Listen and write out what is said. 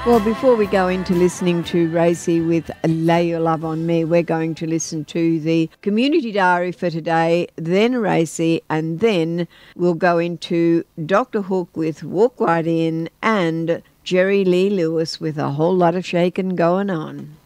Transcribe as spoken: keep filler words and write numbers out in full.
Well, before we go into listening to Racy with Lay Your Love on Me, we're going to listen to the Community Diary for today, then Racy, and then we'll go into Doctor Hook with Walk Right In and Jerry Lee Lewis with A Whole Lot of Shaking Going On.